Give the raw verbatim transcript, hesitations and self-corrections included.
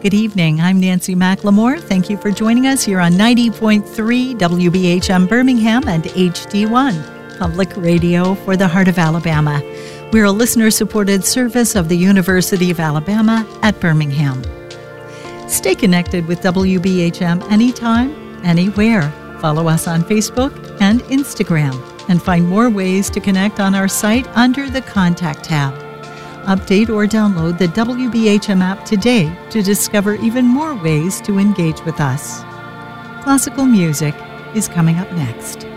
Good evening. I'm Nancy McLemore. Thank you for joining us here on ninety point three W B H M Birmingham and H D one, Public Radio for the Heart of Alabama. We're a listener-supported service of the University of Alabama at Birmingham. Stay connected with W B H M anytime, anywhere. Follow us on Facebook and Instagram, and find more ways to connect on our site under the Contact tab. Update or download the W B H M app today to discover even more ways to engage with us. Classical music is coming up next.